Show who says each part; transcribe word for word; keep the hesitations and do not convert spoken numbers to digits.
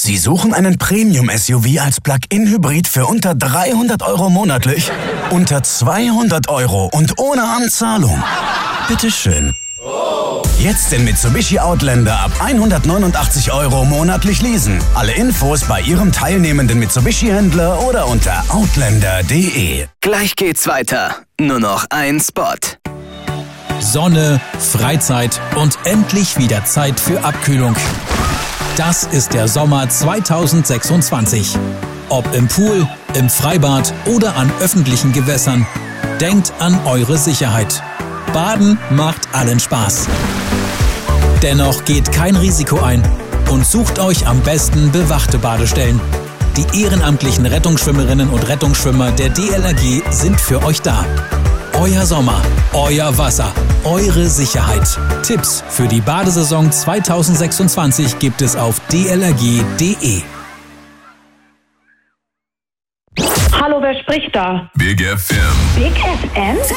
Speaker 1: Sie suchen einen Premium-S U V als Plug-in-Hybrid für unter dreihundert Euro monatlich? Unter zweihundert Euro und ohne Anzahlung? Bitteschön. Jetzt den Mitsubishi Outlander ab hundertneunundachtzig Euro monatlich leasen. Alle Infos bei Ihrem teilnehmenden Mitsubishi-Händler oder unter outlander punkt de.
Speaker 2: Gleich geht's weiter. Nur noch ein Spot.
Speaker 3: Sonne, Freizeit und endlich wieder Zeit für Abkühlung. Das ist der Sommer zweitausendsechsundzwanzig. Ob im Pool, im Freibad oder an öffentlichen Gewässern, denkt an eure Sicherheit. Baden macht allen Spaß. Dennoch geht kein Risiko ein und sucht euch am besten bewachte Badestellen. Die ehrenamtlichen Rettungsschwimmerinnen und Rettungsschwimmer der D L R G sind für euch da. Euer Sommer, euer Wasser, eure Sicherheit. Tipps für die Badesaison zweitausendsechsundzwanzig gibt es auf d l r g punkt de.
Speaker 4: Hallo, wer spricht da?
Speaker 5: Big F M.
Speaker 4: Big F M?